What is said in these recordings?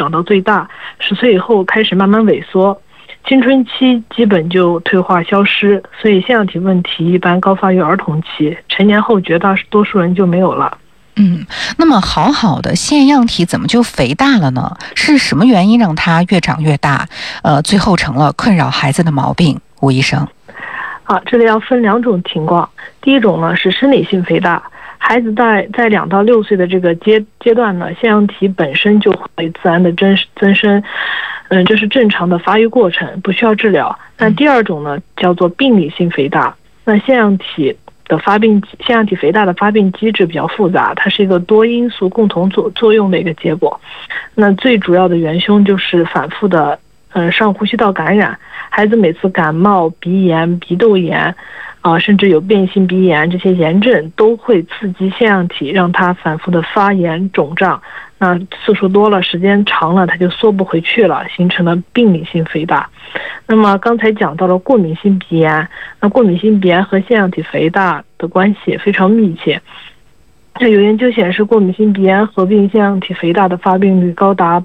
长到最大，10岁以后开始慢慢萎缩，青春期基本就退化消失，所以腺样体问题一般高发于儿童期，成年后绝大多数人就没有了。 那么好的腺样体怎么就肥大了呢？是什么原因让它越长越大？最后成了困扰孩子的毛病？吴医生。 这里要分2种情况。第一种呢是生理性肥大，孩子在2到6岁的这个阶段呢，腺样体本身就会自然的增生，这是正常的发育过程，不需要治疗。那第二种呢叫做病理性肥大，那腺样体肥大的发病机制比较复杂，它是一个多因素共同作用的一个结果。那最主要的元凶就是反复的上呼吸道感染，孩子每次感冒、鼻炎、鼻窦炎甚至有变性鼻炎，这些炎症都会刺激腺样体，让它反复的发炎肿胀。那次数多了，时间长了，它就缩不回去了，形成了病理性肥大。那么刚才讲到了过敏性鼻炎，那过敏性鼻炎和腺样体肥大的关系非常密切。那有研究显示，过敏性鼻炎合并腺样体肥大的发病率高达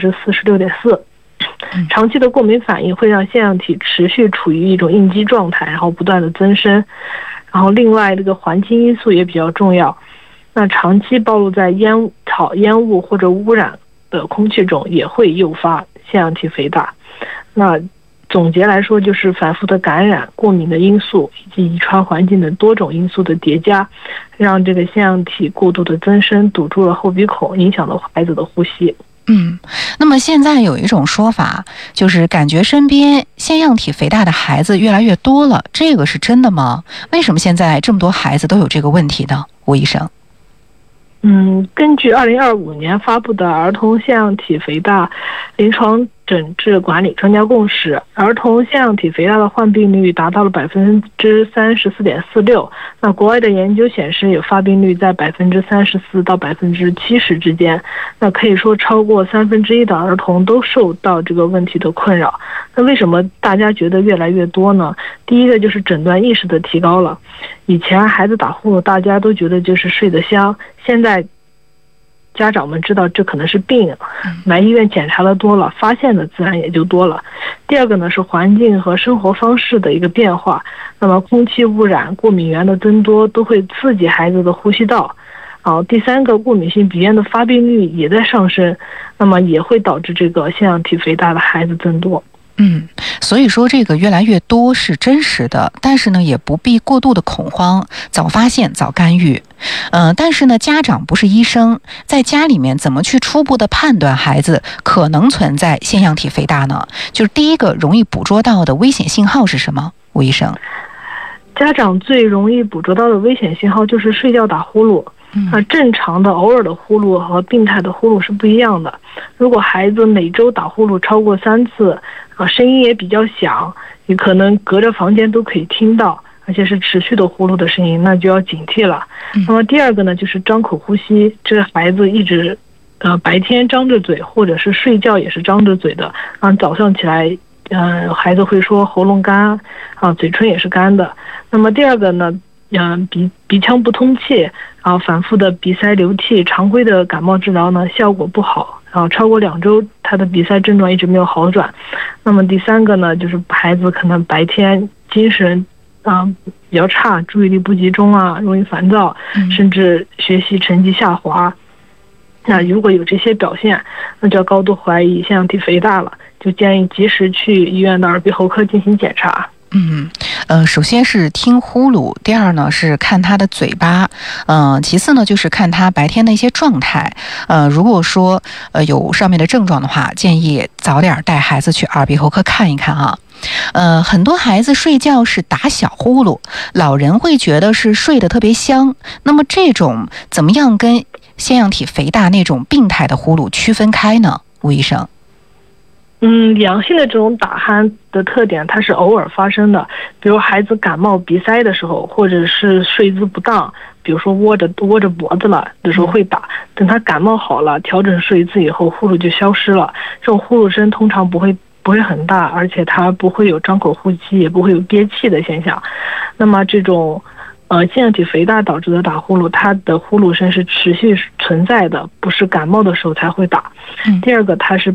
46.4%。长期的过敏反应会让腺样体持续处于一种应激状态，然后不断的增生。然后另外这个环境因素也比较重要，那长期暴露在烟雾或者污染的空气中也会诱发腺样体肥大。那总结来说，就是反复的感染、过敏的因素以及遗传环境等多种因素的叠加，让这个腺样体过度的增生，堵住了后鼻孔，影响了孩子的呼吸。 那么现在有一种说法，就是感觉身边腺样体肥大的孩子越来越多了，这个是真的吗？为什么现在这么多孩子都有这个问题呢？吴医生。 根据2025年发布的儿童腺样体肥大临床诊治管理专家共识，儿童腺样体肥大的患病率达到了34.46%。那国外的研究显示，有发病率在34%到70%之间。那可以说，超过1/3的儿童都受到这个问题的困扰。那为什么大家觉得越来越多呢？第一个就是诊断意识的提高了。以前孩子打呼噜，大家都觉得就是睡得香，现在家长们知道这可能是病，来医院检查的多了，发现的自然也就多了。第二个呢是环境和生活方式的一个变化，那么空气污染、过敏源的增多都会刺激孩子的呼吸道。第三个，过敏性鼻炎的发病率也在上升，那么也会导致这个腺样体肥大的孩子增多。 所以说这个越来越多是真实的，但是呢也不必过度的恐慌，早发现早干预。但是呢家长不是医生，在家里面怎么去初步的判断孩子可能存在腺样体肥大呢？就是第一个容易捕捉到的危险信号是什么？吴医生。 家长最容易捕捉到的危险信号就是睡觉打呼噜。正常的偶尔的呼噜和病态的呼噜是不一样的。如果孩子每周打呼噜超过3次，声音也比较响，你可能隔着房间都可以听到，而且是持续的呼噜的声音，那就要警惕了。那么第二个呢，就是张口呼吸，这个孩子一直白天张着嘴，或者是睡觉也是张着嘴的，早上起来孩子会说喉咙干嘴唇也是干的。那么第二个呢，鼻腔不通气，反复的鼻塞流涕，常规的感冒治疗呢效果不好，超过2周他的鼻塞症状一直没有好转。那么第三个呢，就是孩子可能白天精神比较差，注意力不集中容易烦躁，甚至学习成绩下滑。那如果有这些表现，那就要高度怀疑腺样体肥大了，就建议及时去医院的耳鼻喉科进行检查。 首先是听呼噜，第二呢是看他的嘴巴，其次呢就是看他白天的一些状态。如果说有上面的症状的话，建议早点带孩子去耳鼻喉科看一看啊。很多孩子睡觉是打小呼噜，老人会觉得是睡得特别香，那么这种怎么样跟腺样体肥大那种病态的呼噜区分开呢？吴医生。 良性的这种打鼾的特点，它是偶尔发生的，比如孩子感冒鼻塞的时候，或者是睡姿不当，比如说窝着脖子了的时候会打，等他感冒好了，调整睡姿以后，呼噜就消失了。这种呼噜声通常不会很大，而且它不会有张口呼吸，也不会有憋气的现象。那么这种腺样体肥大导致的打呼噜，它的呼噜声是持续存在的，不是感冒的时候才会打。第二个，它是